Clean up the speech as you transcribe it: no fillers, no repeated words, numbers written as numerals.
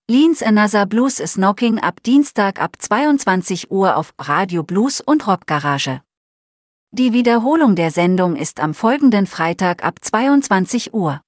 Leans Another Blues is Knocking ab Dienstag ab 22 Uhr auf Radio Blues und Rockgarage. Die Wiederholung der Sendung ist am folgenden Freitag ab 22 Uhr.